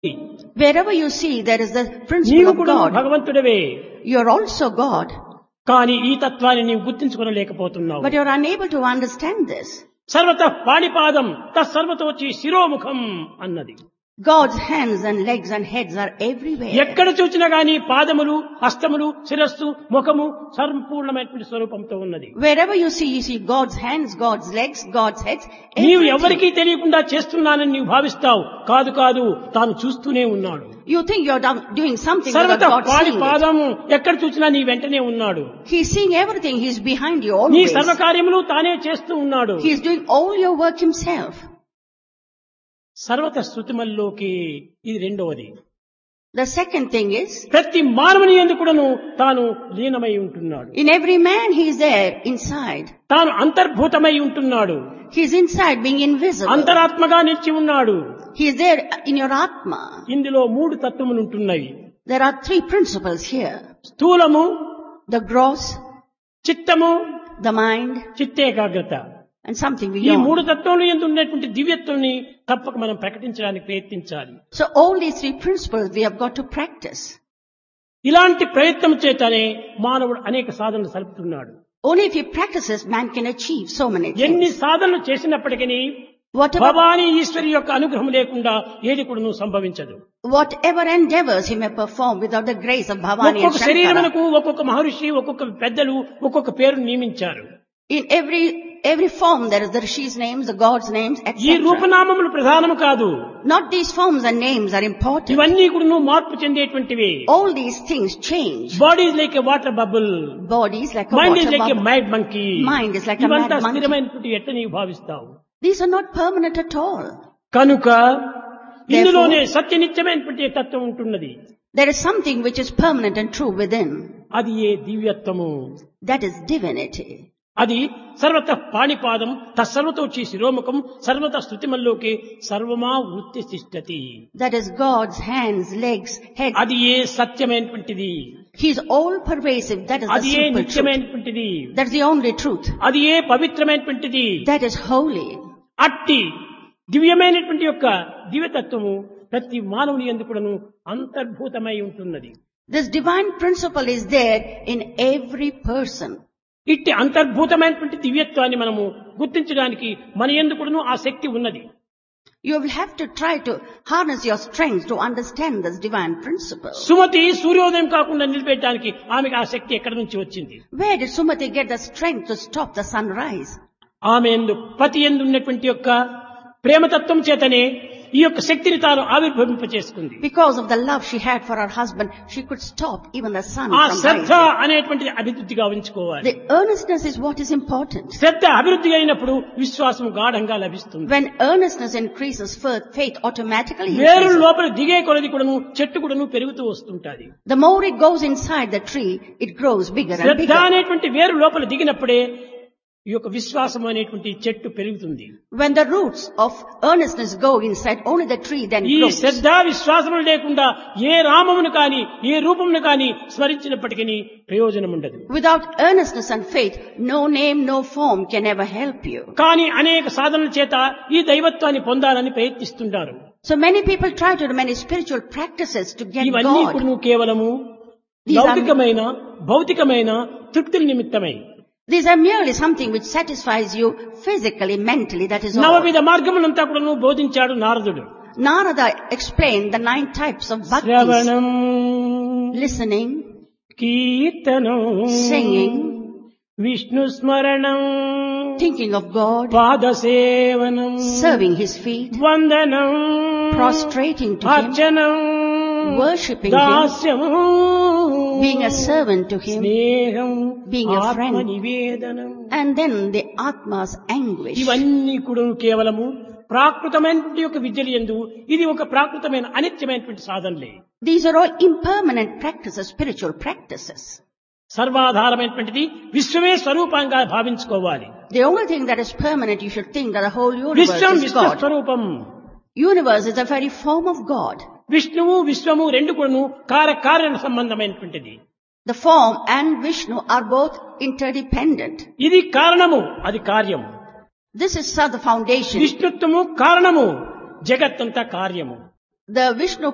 Wherever you see there is the principle నీవు of కూడా God, భగవంతుడవే. you are also God, కానీ ఈ తత్వాన్ని నీవు గుర్తించుకోలేకపోతున్నావు. but you are unable to understand this. సర్వత పాణిపాదం తత్సర్వతోచి శిరోముఖం అన్నది. God's hands and legs and heads are everywhere. ఎక్కడ చూసినా గానీ పాదములు, హస్తములు, శిరస్సు, ముఖము సంపూర్ణమైనటువంటి స్వరూపంతో ఉన్నది. Wherever you see God's hands, God's legs, God's heads, నీవు everything. ఎవరికీ తెలియకుండా చేస్తున్నానని నీవు భావిస్తావు. కాదు కాదు, తాను చూస్తూనే ఉన్నాడు. You think you are doing something సర్వత without God seeing it. పాణిపాదము ఎక్కడ చూసినా నీ వెంటనే ఉన్నాడు. He is seeing everything. He is behind you నీ always. సర్వకార్యములు తానే చేస్తూ ఉన్నాడు. He is doing all your work himself. సర్వత శృతిమల్లోకి ఇది రెండవది. The second thing is, ప్రతి మానవుని యందు కూడాను తాను లీనమై ఉంటున్నాడు. in every man he is there inside. తాను అంతర్భూతమై ఉంటున్నాడు. He is inside being invisible. అంతరాత్మగా నిలిచి ఉన్నాడు. He is there in your Atma. ఇందులో మూడు తత్వములు ఉంటున్నాయి. There are three principles here. స్థూలము, The gross, చిత్తము, the mind, చిత్తేకాగ్రత. and something ఈ beyond. మూడు తత్వములు యందు ఉన్నటువంటి దివ్యత్వాన్ని తప్పక మనం ప్రకటించడానికి ప్రయత్నించాలి. So all these three principles we have got to practice. ఇలాంటి ప్రయత్నం చేతనే మానవుడు అనేక సాధనలు సలుపుతున్నాడు. Only if he practices, man can achieve so many ఎన్ని things. సాధనలు చేసినప్పటికీ Whatever భవానీ ఈశ్వరి యొక్క అనుగ్రహం లేకుండా ఏది కూడా సంభవించదు. Whatever endeavors he may perform without the grace of Bhavani and ఒక్కొక్క Shankara. శరీరమునకు ఒక్కొక్క మహర్షి, ఒక్కొక్క పెద్దలు ఒక్కొక్క పేరు నియమించారు. In every form there is the Rishi's names, the God's names, ఈ etc. రూపనామములు ప్రధానము కాదు. Not these forms and names are important. ఇవన్నీ కూడా మార్పు చెందేటువంటివి. All these things change. Body is like a water bubble, Body is like a mind is water like a bubble. మైడ్ monkey. Mind is like a ఇవంతా mad monkey. స్థిరమైనటువంటి ఎట్ట నీవు భావిస్తావు. These are not permanent at all. కనుక ఇందులోనే సత్యనిత్యమైనటువంటి తత్వం ఉంటున్నది. There is something which is permanent and true within. అది ఏ దివ్యత్వము. That is divinity. అది సర్వత పాణిపాదం తత్సర్వతోచి శిరోముఖం సర్వత స్థుతిమల్లోకి సర్వమా వృత్తి తిష్టతి. That is God's hands, legs, head. అది ఏ సత్యమైనటువంటిది. He is all pervasive. That is the అది ఏ simple truth. నిత్యమైనటువంటిది. That's the only truth. అది ఏ పవిత్రమైనటువంటిది. That is holy. అట్టి దివ్యమైనటువంటి యొక్క దివ్యతత్వము ప్రతి మానవుని యందు కూడాను అంతర్భూతమై ఉంటున్నది. This divine principle is there in every person. ఇట్టి అంతర్భూతమైనటువంటి దివ్యత్వాన్ని మనము గుర్తించడానికి మన యందు కూడాను ఆ శక్తి ఉన్నది. You will have to try to harness your strength to understand this divine principle. Sumathi సూర్యోదయం కాకుండా నిలిపేయడానికి ఆమెకు ఆ శక్తి ఎక్కడి నుంచి వచ్చింది. Where did Sumati get the strength to stop the sunrise? ఆమె యందు పతి యందు ఉన్నటువంటి యొక్క ప్రేమతత్వం చేతనే ఈ యొక్క శక్తిని తాను ఆవిర్భవింపచేసుకుంది. Because of the love she had for her husband, she could stop even the sun ఆ from శ్రద్ధ rising. అనేటువంటిది అభివృద్ధిగా ఉంచుకోవాలి. The earnestness is what is important. శ్రద్ధ అభివృద్ధి అయినప్పుడు విశ్వాసం గాఢంగా లభిస్తుంది. When earnestness increases, faith automatically వేరు increases. లోపల దిగే కొలది కూడాను చెట్టు కూడాను పెరుగుతూ వస్తుంటాది. The more it goes inside the tree, it grows bigger and Shraddha bigger. అనేటువంటి వేరు లోపల దిగినప్పుడే ఈ యొక్క విశ్వాసం అనేటువంటి చెట్టు పెరుగుతుంది. When the roots of earnestness go inside, only the tree then ఈ grows. శ్రద్ధ విశ్వాసములు లేకుండా ఏ రామమును కాని ఏ రూపమును కాని స్మరించినప్పటికీ ప్రయోజనం ఉండదు. Without earnestness and faith, no name, no form can ever help you. కానీ అనేక సాధనల చేత ఈ దైవత్వాన్ని పొందాలని ప్రయత్నిస్తుంటారు. So many people try to do many spiritual practices to get ఇవన్నీ God. కూడా కేవలము These are- లౌకికమైన భౌతికమైన తృప్తుల నిమిత్తమై These are merely something which satisfies you physically, mentally, that is all. నవవిధ మార్గములంతా కూడా బోధించాడు నారదుడు. Narada explained the 9 types of bhaktis. శ్రవణం, Listening, కీర్తనం, singing, విష్ణు స్మరణం, thinking of God, పాదసేవనం, serving His feet, వందనం, prostrating to Him, అర్చనం, worshipping Him, Dasyam, being a servant to Him, స్నేహం, being a friend. ఆత్మ నివేదనం. and then the Atma's anguish. ఇవన్నీ కూడా కేవలము ప్రాకృతమైనటువంటి యొక్క విద్యలు యందు ఇది ఒక ప్రాకృతమైన అనిత్యమైనటువంటి సాధనలే. These are all impermanent practices, spiritual practices. సర్వాధారమైనటువంటిది విశ్వమే స్వరూపంగా భావించుకోవాలి. The only thing that is permanent, you should think that the whole universe Vishwam is విశ్వ God. స్వరూపం. Universe is the very form of God. విష్ణువు విశ్వము రెండు కూడాను కార్య సంబంధమైనటువంటిది. The form and Vishnu are both interdependent. ఇది కారణము, అది కార్యము. This is the foundation. విష్ణుత్వము కారణము, జగత్తంతా కార్యము. The Vishnu